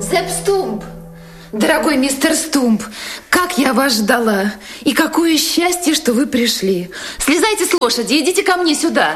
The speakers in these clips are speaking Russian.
Зепп Стумп! Дорогой мистер Стумп, как я вас ждала! И какое счастье, что вы пришли! Слезайте с лошади, идите ко мне сюда!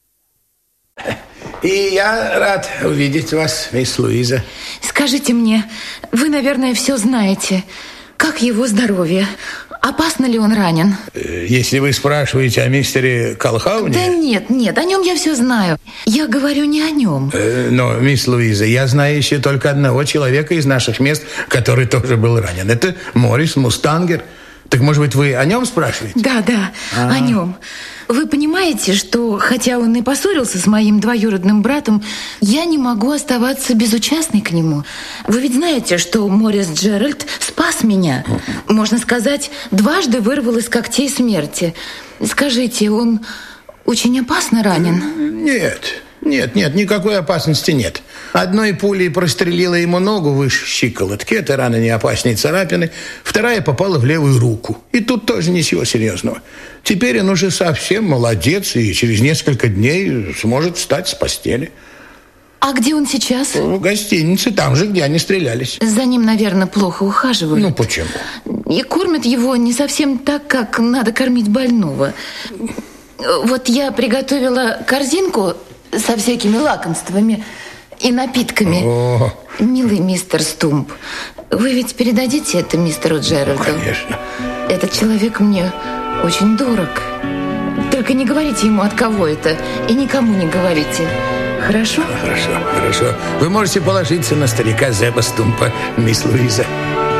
И я рад увидеть вас, мисс Луиза. Скажите мне, вы, наверное, все знаете. Как его здоровье? Опасно ли он ранен? Если вы спрашиваете о мистере Колхауне... Да нет, о нем я все знаю. Я говорю не о нем. Но, мисс Луиза, я знаю еще только одного человека из наших мест, который тоже был ранен. Это Моррис Мустангер. Так, может быть, вы о нем спрашиваете? Да, о нем. Вы понимаете, что, хотя он и поссорился с моим двоюродным братом, я не могу оставаться безучастной к нему. Вы ведь знаете, что Моррис Джеральд спас меня. Можно сказать, дважды вырвал из когтей смерти. Скажите, он очень опасно ранен? Нет, никакой опасности нет. Одной пулей прострелила ему ногу выше щиколотки. Это рана не опаснее царапины. Вторая попала в левую руку. И тут тоже ничего серьезного. Теперь он уже совсем молодец и через несколько дней сможет встать с постели. А где он сейчас? В гостинице, там же, где они стрелялись. За ним, наверное, плохо ухаживают. Ну, почему? И кормят его не совсем так, как надо кормить больного. Вот я приготовила корзинку со всякими лакомствами и напитками. О. Милый мистер Стумп, вы ведь передадите это мистеру Джеральду? Конечно. Этот человек мне очень дорог. Только не говорите ему, от кого это, и никому не говорите. Хорошо? Хорошо. Вы можете положиться на старика Зеппа Стумпа, мисс Луиза.